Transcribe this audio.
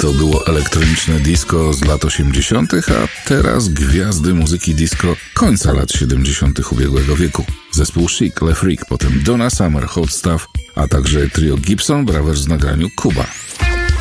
To było elektroniczne disco z lat 80., a teraz gwiazdy muzyki disco końca lat 70. ubiegłego wieku. Zespół Chic, Le Freak, potem Donna Summer, Hot Stuff, a także trio Gibson Brothers w nagraniu Cuba.